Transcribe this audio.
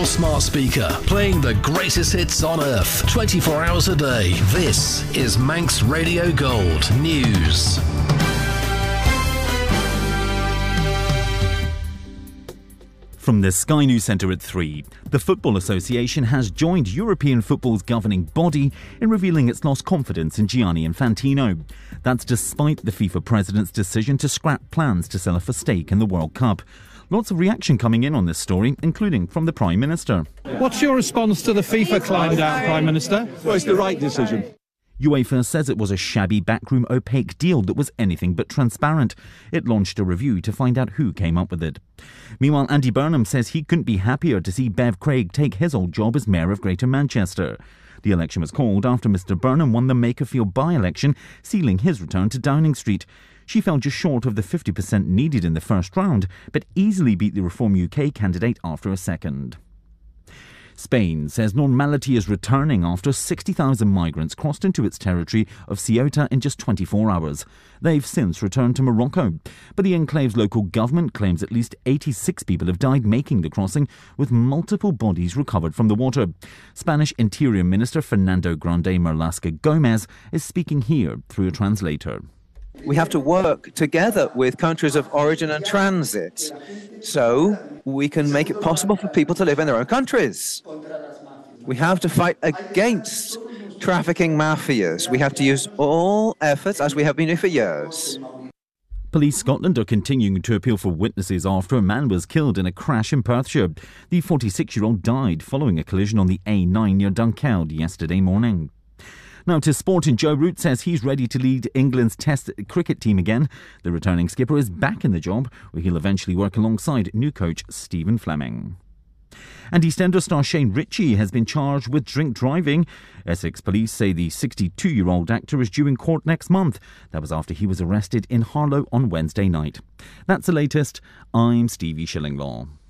your smart speaker, playing the greatest hits on earth, 24 hours a day. This is Manx Radio Gold News. From the Sky News Centre at 3, the Football Association has joined European football's governing body in revealing it's lost confidence in Gianni Infantino. That's despite the FIFA president's decision to scrap plans to sell off a stake in the World Cup. Lots of reaction coming in on this story, including from the Prime Minister. What's your response to the FIFA climb down, Prime Minister? Well, it's the right decision. UEFA says it was a shabby backroom opaque deal that was anything but transparent. It launched a review to find out who came up with it. Meanwhile, Andy Burnham says he couldn't be happier to see Bev Craig take his old job as Mayor of Greater Manchester. The election was called after Mr Burnham won the Makerfield by-election, sealing his return to Downing Street. She fell just short of the 50% needed in the first round, but easily beat the Reform UK candidate after a second. Spain says normality is returning after 60,000 migrants crossed into its territory of Ceuta in just 24 hours. They've since returned to Morocco. But the enclave's local government claims at least 86 people have died making the crossing, with multiple bodies recovered from the water. Spanish Interior Minister Fernando Grande Marlaska Gomez is speaking here through a translator. We have to work together with countries of origin and transit so we can make it possible for people to live in their own countries. We have to fight against trafficking mafias. We have to use all efforts, as we have been doing for years. Police Scotland are continuing to appeal for witnesses after a man was killed in a crash in Perthshire. The 46-year-old died following a collision on the A9 near Dunkeld yesterday morning. Now to sport, and Joe Root says he's ready to lead England's Test cricket team again. The returning skipper is back in the job, where he'll eventually work alongside new coach Stephen Fleming. And EastEnders star Shane Ritchie has been charged with drink driving. Essex police say the 62-year-old actor is due in court next month. That was after he was arrested in Harlow on Wednesday night. That's the latest. I'm Stevie Shillinglaw.